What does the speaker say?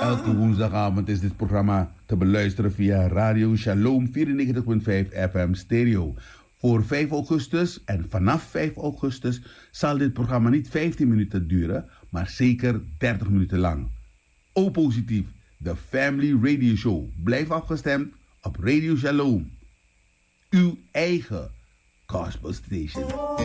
Elke woensdagavond is dit programma te beluisteren via Radio Shalom 94.5 FM stereo. Voor 5 augustus en vanaf 5 augustus zal dit programma niet 15 minuten duren, maar zeker 30 minuten lang. O positief, de Family Radio Show. Blijf afgestemd op Radio Shalom. Uw eigen Gospel Station.